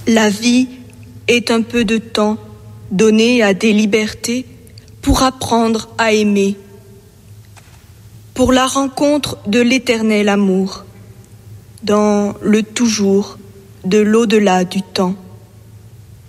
La vie est un peu de temps donné à des libertés pour apprendre à aimer, pour la rencontre de l'éternel amour, dans le toujours de l'au-delà du temps.